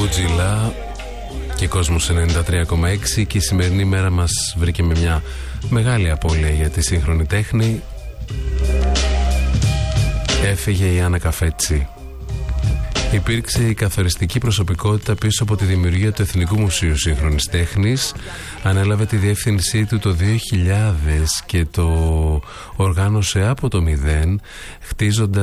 Γκούτζιλα και Κόσμος 93,6 και η σημερινή μέρα μας βρήκε με μια μεγάλη απώλεια για τη σύγχρονη τέχνη. Έφυγε η Άννα Καφέτσι. Υπήρξε η καθοριστική προσωπικότητα πίσω από τη δημιουργία του Εθνικού Μουσείου Σύγχρονης Τέχνης. Ανέλαβε τη διεύθυνσή του το 2000 και το οργάνωσε από το μηδέν, χτίζοντας